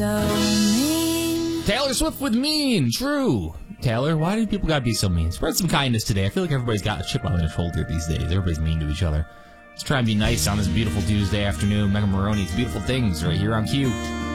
Taylor Swift with Mean. True. Taylor, why do people gotta be so mean? Spread some kindness today. I feel like everybody's got a chip on their shoulder these days. Everybody's mean to each other. Let's try and be nice on this beautiful Tuesday afternoon. Megan Maroney's Beautiful Things right here on Q.